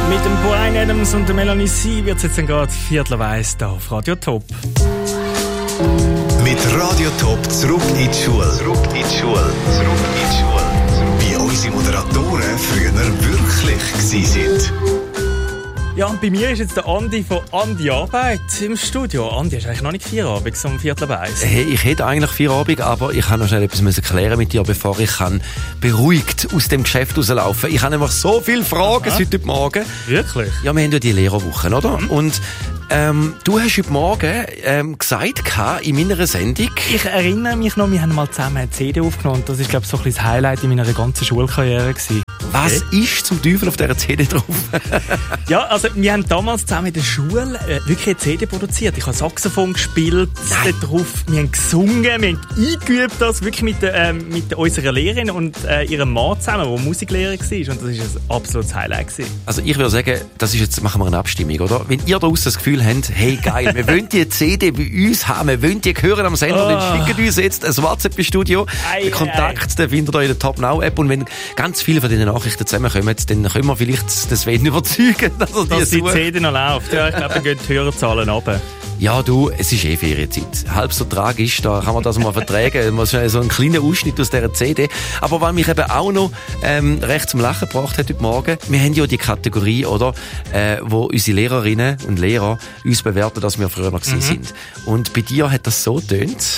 Mit dem Bryan Adams und der Melanie C wird es jetzt dann gerade 1:15 hier auf Radio Top. Mit Radio Top zurück in die Schule. Wie unsere Moderatoren früher wirklich sind. Ja, und bei mir ist jetzt der Andi von Andi Arbeit im Studio. Andi, hast du eigentlich noch nicht Feierabend, so um 1:15? Hey, ich hätte eigentlich Feierabend, aber ich kann noch schnell etwas klären mit dir, bevor ich beruhigt aus dem Geschäft rauslaufen kann. Ich habe einfach so viele Fragen heute Morgen. Wirklich? Ja, wir haben ja die Lehrerwoche, oder? Mhm. Und du hast heute Morgen gesagt in meiner Sendung... Ich erinnere mich noch, wir haben mal zusammen eine CD aufgenommen. Das war, glaube ich, so ein bisschen das Highlight in meiner ganzen Schulkarriere gewesen. Was ist zum Teufel auf dieser CD drauf? Ja, also wir haben damals zusammen in der Schule wirklich eine CD produziert. Ich habe Saxophon gespielt drauf. Wir haben gesungen, wir haben eingeübt das wirklich mit unserer Lehrerin und ihrem Mann zusammen, der Musiklehrer war. Und das war ein absolutes Highlight gewesen. Also ich würde sagen, machen wir eine Abstimmung, oder? Wenn ihr da draussen das Gefühl habt, hey geil, wir wollen die CD bei uns haben, wir wollen die hören am Sender, dann schickt uns jetzt ein WhatsApp ins Studio. Den Kontakt, den findet ihr in der Top Now App. Und wenn ganz viele von diesen Nachrichten zusammenkommen, dann können wir vielleicht das Sven überzeugen, dass die CD noch läuft. Ja, ich glaube, dann gehen die Hörerzahlen runter. Ja, du, es ist Ferienzeit. Halb so tragisch, da kann man das mal vertragen. Man so einen kleinen Ausschnitt aus dieser CD. Aber was mich eben auch noch recht zum Lachen gebracht hat heute Morgen, wir haben ja die Kategorie, oder, wo unsere Lehrerinnen und Lehrer uns bewerten, dass wir früher noch gewesen sind. Und bei dir hat das so getönt.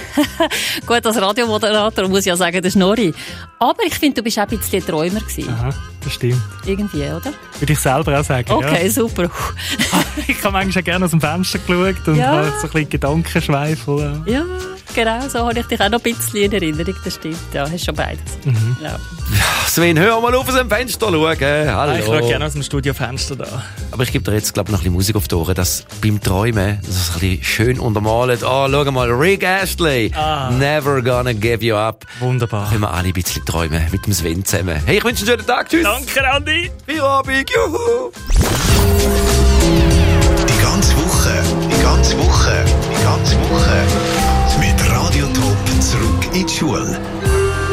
Gut, als Radiomoderator muss ich ja sagen, das ist Nori. Aber ich finde, du bist auch ein bisschen Träumer gewesen. Aha, das stimmt. Irgendwie, oder? Würde ich selber auch sagen. Okay, ja. Super. Ich habe manchmal gerne aus dem Fenster geschaut und so ein bisschen Gedankenschweifel. Ja, genau, so habe ich dich auch noch ein bisschen in Erinnerung, das stimmt. Ja, hast schon beides. Mhm. Ja. Sven, hör mal auf aus dem Fenster schauen. Hallo. Ich schaue gerne aus dem Studiofenster da. Aber ich gebe dir jetzt, glaube ich, noch ein bisschen Musik auf die Ohren, dass beim Träumen, das ist ein bisschen schön untermalt. Schau mal, Rick Astley. Never gonna give you up. Wunderbar. Können wir alle ein bisschen träumen mit dem Sven zusammen. Hey, ich wünsche einen schönen Tag. Tschüss. Danke, Andi. Feierabend. Juhu.